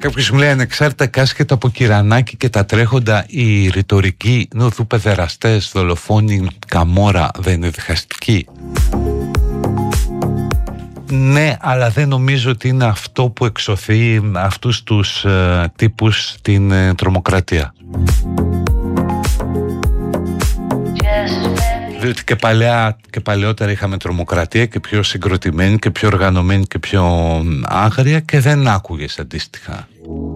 Κάποιος μου λέει ανεξάρτητα και άσχετα από Κυρανάκη και τα τρέχοντα, η ρητορική νοθού παιδεραστές, δολοφόνοι, Καμόρα δεν είναι διχαστική? Ναι, αλλά δεν νομίζω ότι είναι αυτό που εξωθεί αυτούς τους τύπους στην τρομοκρατία. Διότι και παλαιότερα είχαμε τρομοκρατία και πιο συγκροτημένη και πιο οργανωμένη και πιο άγρια και δεν άκουγες αντίστοιχα.